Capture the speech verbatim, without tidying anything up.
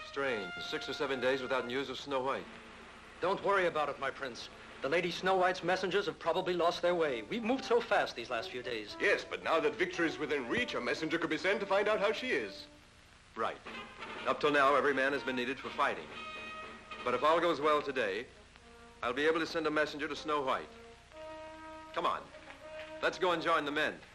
Strange. Six or seven days without news of Snow White. Don't worry about it, my prince. The Lady Snow White's messengers have probably lost their way. We've moved so fast these last few days. Yes, but now that victory is within reach, a messenger could be sent to find out how she is. Right. Up till now, every man has been needed for fighting. But if all goes well today, I'll be able to send a messenger to Snow White. Come on. Let's go and join the men.